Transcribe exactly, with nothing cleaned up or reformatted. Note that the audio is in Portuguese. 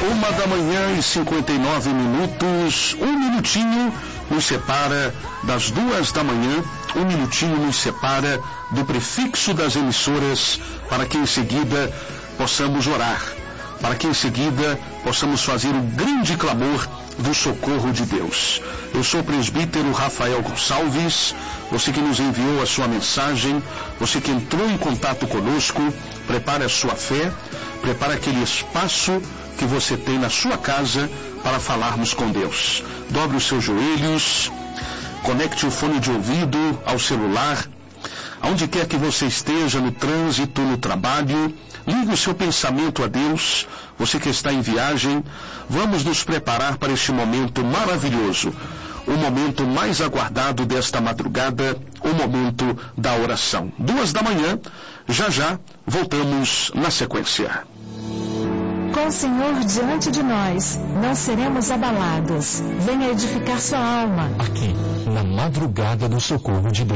Uma da manhã e cinquenta e nove minutos, um minutinho nos separa das duas da manhã, um minutinho nos separa do prefixo das emissoras, para que em seguida possamos orar, para que em seguida possamos fazer o grande clamor do socorro de Deus. Eu sou o presbítero Rafael Gonçalves, você que nos enviou a sua mensagem, você que entrou em contato conosco, prepare a sua fé, prepare aquele espaço que você tem na sua casa para falarmos com Deus. Dobre os seus joelhos, conecte o fone de ouvido ao celular, aonde quer que você esteja, no trânsito, no trabalho, ligue o seu pensamento a Deus. Você que está em viagem, vamos nos preparar para este momento maravilhoso, o momento mais aguardado desta madrugada, o momento da oração. Duas da manhã, já já, voltamos na sequência. Com o Senhor diante de nós, não seremos abalados. Venha edificar sua alma. Aqui, na madrugada do socorro de Deus.